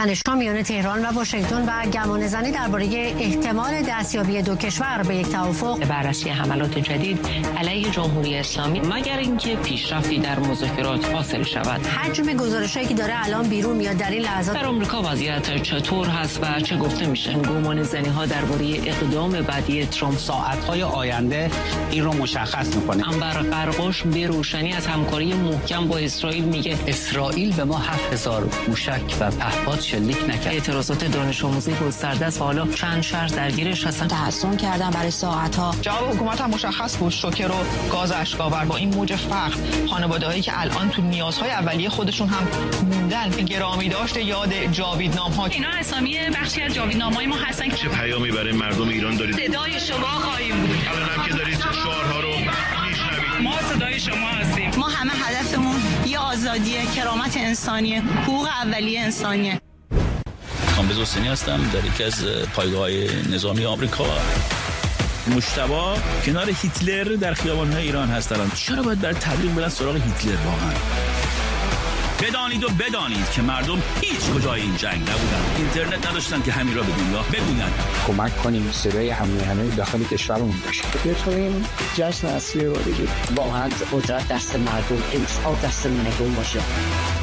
تنش‌ها میان تهران و واشنگتن و گمانه‌زنی درباره احتمال دستیابی دو کشور به یک توافق. بررسی حملات جدید علیه جمهوری اسلامی مگر اینکه پیشرفتی در مذاکرات حاصل شود. حجم گزارشایی که داره الان بیرون میاد در این لحظات در آمریکا وضعیت چطور هست و چه گفته میشه؟ گمانه‌زنی‌ها درباره اقدام بعدی ترامپ ساعت‌های آینده این رو مشخص می‌کنه. انبر قرقاش به روشنی از همکاری محکم با اسرائیل میگه اسرائیل به ما 7000 موشک و پهپاد شلیک نکرد. اعتراضات دانش آموزی گسترده است و حالا چند شهر درگیرش هستن. تحصن کردن برای ساعت‌ها. جواب حکومت هم مشخص بود، شوکه و گاز اشک‌آور. با این موج فقر خانواده‌هایی که الان تو نیازهای اولیه خودشون هم موندن، گرامی داشت یاد جاویدنام‌ها. اینا اسامی بخشی از جاویدنامه‌های ما هستن. چه پیامی برای مردم ایران دارید؟ صدای شما خواهیم بود. الان هم که دارید شعارها رو میشنوید. ما صدای شما هستیم. ما همه هدفمون یه آزادیه، کرامت انسانیه، حقوق اولیه انسانیه. کامبیز حسینی هستم، در یکی از پایگاه‌های نظامی آمریکا. مجتبی کنار هیتلر در خیابان‌های ایران هست الان. چرا باید برای تبلیغ برن سراغ هیتلر واقعا؟ بدانید و بدانید که مردم هیچ کجای این جنگ نبودن. اینترنت نداشتن که همین را به دنیا بگوین. کمک کنیم صدای همه داخل کشورمون بشه. بتونیم جشن اصلی رو بگیریم. واقعا قدرت دست مردم، انصاف دست مردم باشه.